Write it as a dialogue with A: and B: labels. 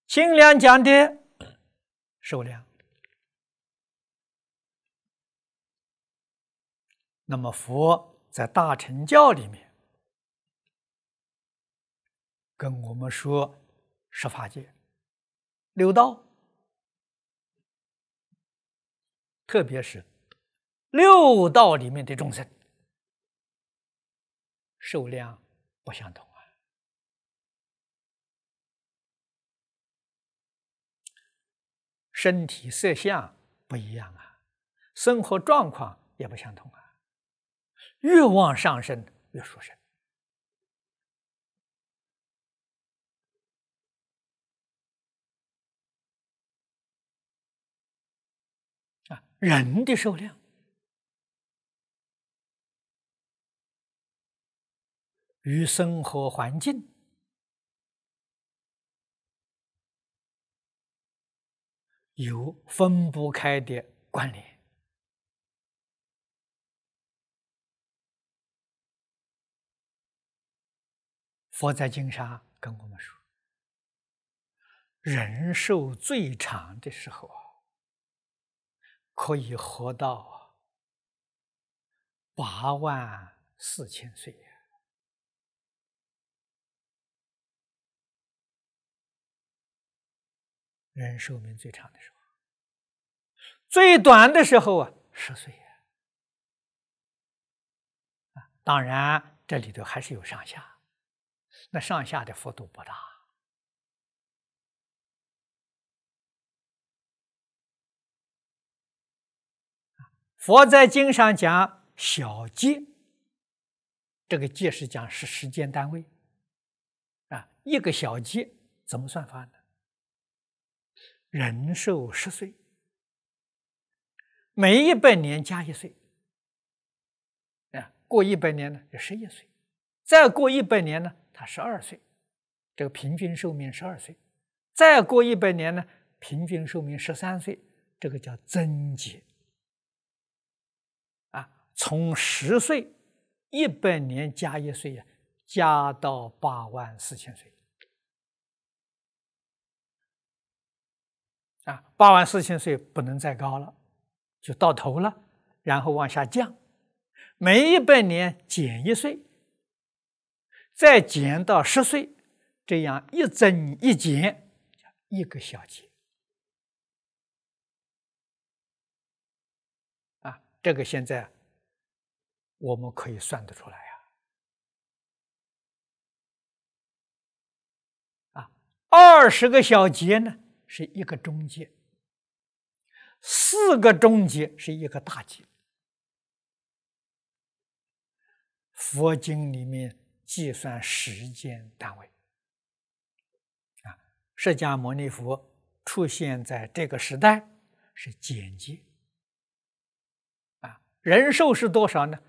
A: 清凉讲的寿量，那么佛在大乘教里面跟我们说十法界、六道，特别是六道里面的众生，寿量不相同啊。身体色相不一样啊，生活状况也不相同啊。越往上升越殊胜啊！人的寿量与生活环境有分不开的关联。佛在经上跟我们说，人寿最长的时候可以活到84000岁。人寿命最长的时候，最短的时候10岁当然，这里头还是有上下，那上下的幅度不大。佛在经上讲小劫，这个劫是讲是时间单位一个小劫怎么算法呢？人寿10岁，每100年加1岁过100年呢就11岁，再过100年呢他12岁，这个平均寿命12岁，再过100年呢平均寿命13岁，这个叫增劫从10岁100年加1岁加到84000岁84000岁不能再高了，就到头了，然后往下降，每100年减1岁，再减到10岁，这样一增一减，一个小节这个现在我们可以算得出来20个小节呢是一个中节，4个中节是一个大节。佛经里面计算时间单位释迦牟尼佛出现在这个时代是简节人寿是多少呢